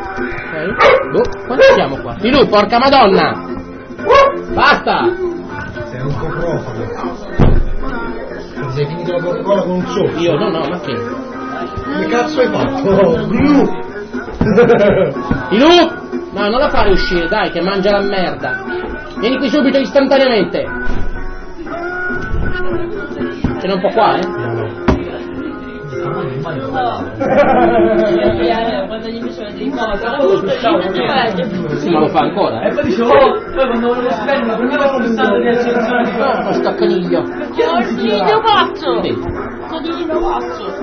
Ok. Boh, quanti siamo qua? Filù, porca madonna! Basta! Sei un coprofano. Ti sei finito la Coca-Cola con un soffio. Io no, ma che? Che cazzo hai fatto? Filù! No, non la fare uscire, dai, che mangia la merda. Vieni qui subito, istantaneamente. Ce n'è un po' qua, Quando gli faceva dei cose, Sì, ma lo fa ancora, E poi dicevo, poi quando volevo spendere la prima volta stavo di accensione di No, sto coniglio. Coniglio pazzo! Sì. Coniglio pazzo!